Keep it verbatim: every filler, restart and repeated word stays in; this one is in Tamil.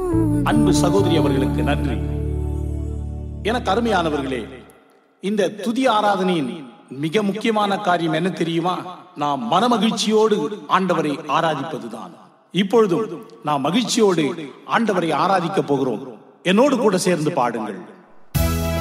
அன்பு சகோதரி அவர்களுக்கு நன்றி. எனக்கு அருமையானவர்களே, இந்த துதி ஆராதனையின் மிக முக்கியமான காரியம் என்ன தெரியுமா? நாம் மனமகிழ்ச்சியோடு ஆண்டவரை ஆராதிப்பதுதான். இப்பொழுதும் நாம் மகிழ்ச்சியோடு ஆண்டவரை ஆராதிக்க போகிறோம். என்னோடு கூட சேர்ந்து பாடுங்கள்.